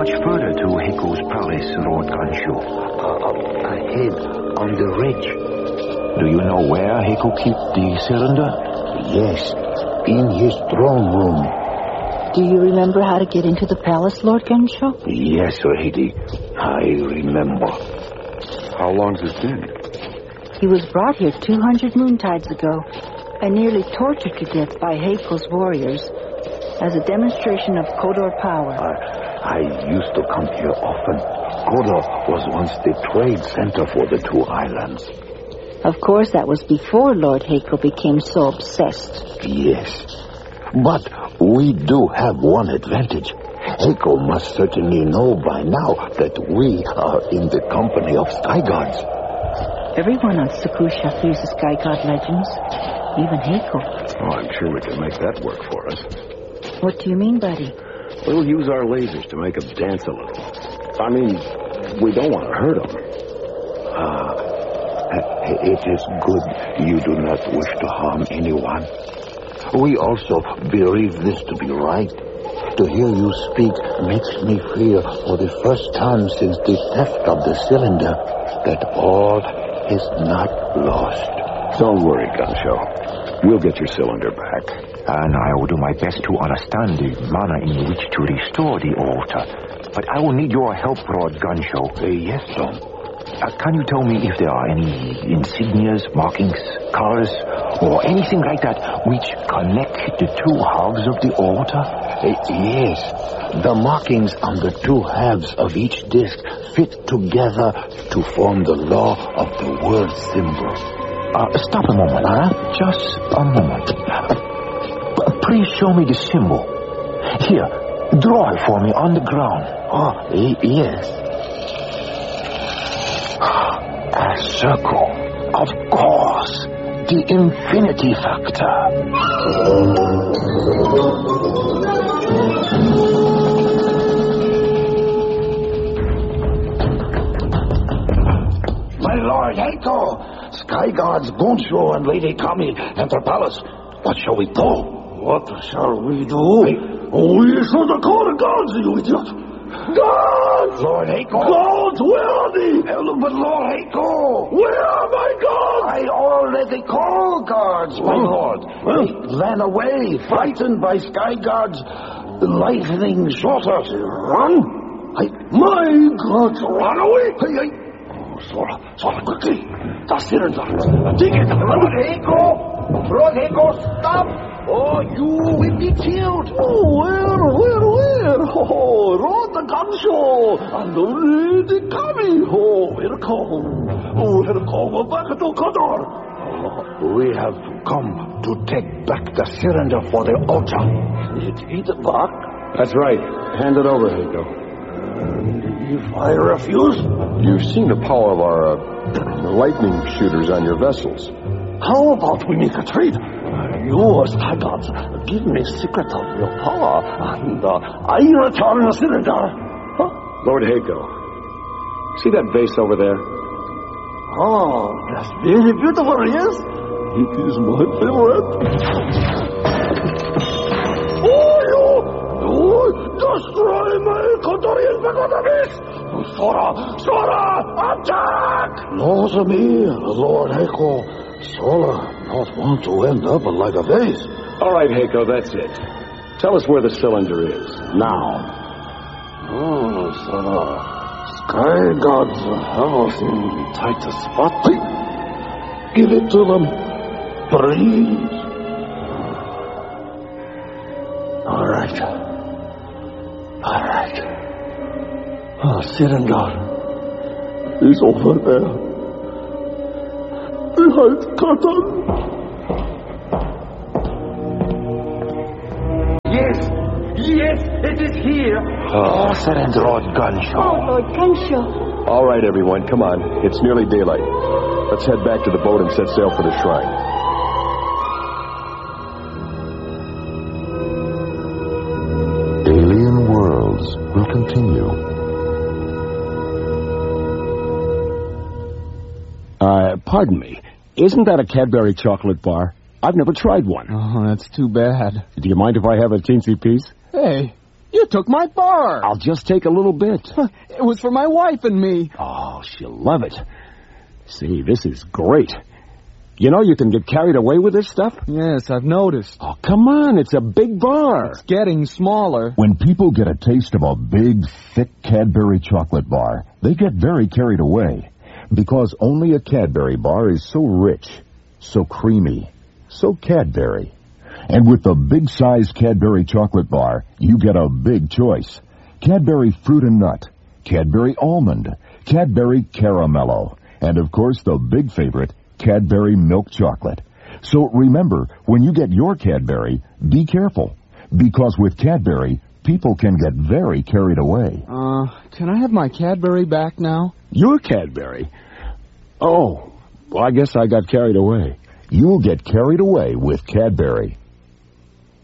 much further to Heiko's palace, Lord Gansho? Ahead on the ridge. Do you know where Heiko keeps the cylinder? Yes, in his throne room. Do you remember how to get into the palace, Lord Gansho? Yes, lady, I remember. How long's it been? He was brought here 200 moontides ago and nearly tortured to death by Heiko's warriors as a demonstration of Kodor power. I used to come here often. Kodor was once the trade center for the two islands. Of course, that was before Lord Heiko became so obsessed. Yes, but we do have one advantage. Heiko must certainly know by now that we are in the company of sky gods. Everyone on Sakusha hears the sky god legends, even Heiko. Oh, I'm sure we can make that work for us. What do you mean, buddy? We'll use our lasers to make them dance a little. I mean, we don't want to hurt them. It is good you do not wish to harm anyone. We also believe this to be right. To hear you speak makes me feel, for the first time since the theft of the cylinder, that all is not lost. Don't worry, Gansho. We'll get your cylinder back. And I will do my best to understand the manner in which to restore the altar. But I will need your help, Lord Gansho. Yes, Tom. Can you tell me if there are any insignias, markings, colors, or anything like that which connect the two halves of the altar? Yes. The markings on the two halves of each disc fit together to form the law of the world symbol. Stop a moment, just a moment. Please show me the symbol. Here, draw it for me on the ground. Yes. A circle. Of course. The infinity factor. My lord Heiko, sky gods Gansho and Lady Kami enter palace. What shall we do? What shall we do? We should call the gods, you idiot. Gods! Lord Heiko. Gods, where are they? But Lord Heiko. Where are my gods? I already called gods, my lord. They ran away, frightened by sky gods' lightning shorters. Run? My gods run away? Sora, quickly. The cylinder. Take it. Lord Heiko, stop. Or you will be killed. Where? Lord Gansho and Lady Kami. Welcome back to Kodor. We have come to take back the cylinder for the altar. Take it back? That's right. Hand it over, Heiko. And if I refuse? You've seen the power of our lightning shooters on your vessels. How about we make a trade? You, sky gods, give me secret of your power, and I return the cylinder. Huh? Lord Heiko, see that vase over there? Oh, that's very beautiful, yes? It is my favorite. You destroy my Kodorian Pagodavis! Sora, attack! Laws of me, Lord Heiko. Sora not want to end up like a vase. All right, Heiko, that's it. Tell us where the cylinder is, now. Sora. Sky gods have us in tight spot. Give it to them. Please. All right. Cylinder is over there. Behind curtain. Yes, it is here. Surrender, Lord Gansho. Lord Gansho. All right, everyone, come on. It's nearly daylight. Let's head back to the boat and set sail for the shrine. Alien Worlds will continue. Pardon me. Isn't that a Cadbury chocolate bar? I've never tried one. Oh, that's too bad. Do you mind if I have a teensy piece? Hey, You took my bar. I'll just take a little bit. It was for my wife and me. Oh, she'll love it. See, this is great. You know you can get carried away with this stuff? Yes, I've noticed. Oh, come on, it's a big bar. It's getting smaller. When people get a taste of a big, thick Cadbury chocolate bar, they get very carried away. Because only a Cadbury bar is so rich, so creamy, so Cadbury. And with the big-size Cadbury chocolate bar, you get a big choice. Cadbury Fruit and Nut, Cadbury Almond, Cadbury Caramello, and of course the big favorite, Cadbury Milk Chocolate. So remember, when you get your Cadbury, be careful. Because with Cadbury, people can get very carried away. Can I have my Cadbury back now? Your Cadbury? Oh, well, I guess I got carried away. You'll get carried away with Cadbury.